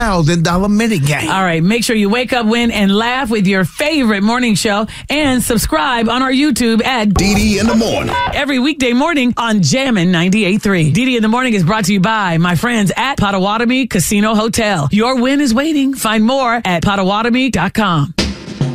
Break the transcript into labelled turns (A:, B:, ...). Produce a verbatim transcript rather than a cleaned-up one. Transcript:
A: thousand dollars minigame.
B: All right, make sure you wake up, win, and laugh with your favorite morning show, and subscribe on our YouTube at
C: D D in the Morning.
B: Every weekday morning on Jammin' ninety-eight point three. D D in the Morning is brought to you by my friends at Potawatomi Casino Hotel. Your win is waiting. Find more at potawatomi dot com.